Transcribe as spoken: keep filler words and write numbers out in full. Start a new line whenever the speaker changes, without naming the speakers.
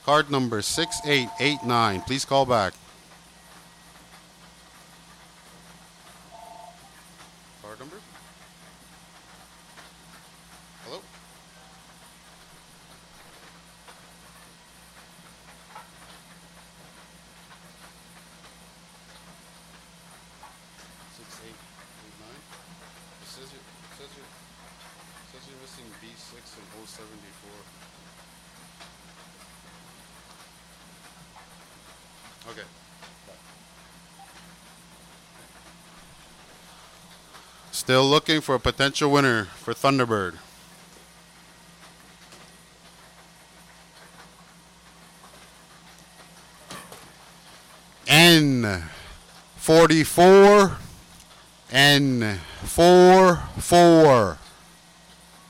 Card number six eight eight nine. Please call back. Card number? Hello? six eight eight nine. It says you it says you it says you're missing B six and O seventy-four. Okay. Still looking for a potential winner for Thunderbird. N forty-four N forty-four.